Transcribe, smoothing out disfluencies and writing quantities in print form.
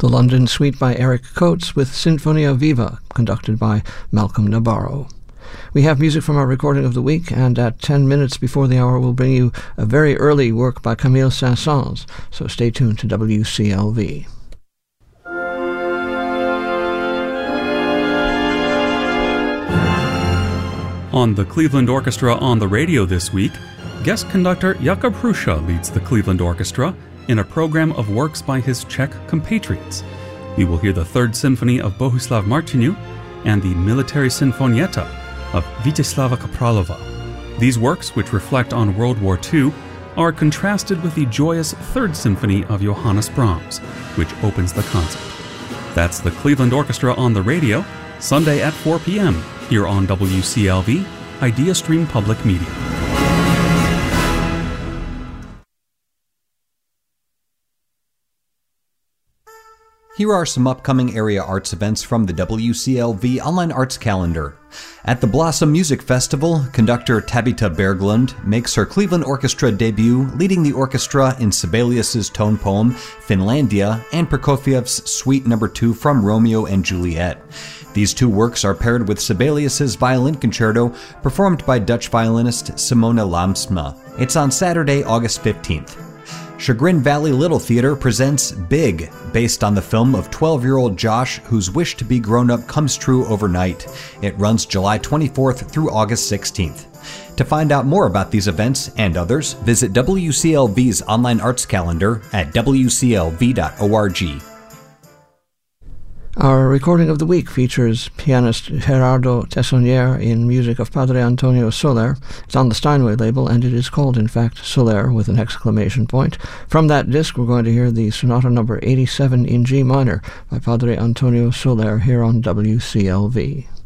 The London Suite by Eric Coates with Sinfonia Viva, conducted by Malcolm Nabarro. We have music from our recording of the week, and at 10 minutes before the hour we'll bring you a very early work by Camille Saint-Saëns, so stay tuned to WCLV. On the Cleveland Orchestra on the Radio this week, guest conductor Jakub Hrusza leads the Cleveland Orchestra in a program of works by his Czech compatriots. We will hear the Third Symphony of Bohuslav Martinu and the Military Sinfonietta of Vítězslava Kapralova. These works, which reflect on World War II, are contrasted with the joyous Third Symphony of Johannes Brahms, which opens the concert. That's the Cleveland Orchestra on the Radio, Sunday at 4 p.m. here on WCLV, Idea Stream Public Media. Here are some upcoming area arts events from the WCLV Online Arts Calendar. At the Blossom Music Festival, conductor Tabita Berglund makes her Cleveland Orchestra debut, leading the orchestra in Sibelius's tone poem, Finlandia, and Prokofiev's Suite No. 2 from Romeo and Juliet. These two works are paired with Sibelius's Violin Concerto, performed by Dutch violinist Simona Lamsma. It's on Saturday, August 15th. Chagrin Valley Little Theater presents Big, based on the film of 12-year-old Josh, whose wish to be grown up comes true overnight. It runs July 24th through August 16th. To find out more about these events and others, visit WCLV's online arts calendar at wclv.org. Our recording of the week features pianist Gerardo Tessonnier in music of Padre Antonio Soler. It's on the Steinway label, and it is called, in fact, Soler with an exclamation point. From that disc, we're going to hear the Sonata No. 87 in G minor by Padre Antonio Soler here on WCLV.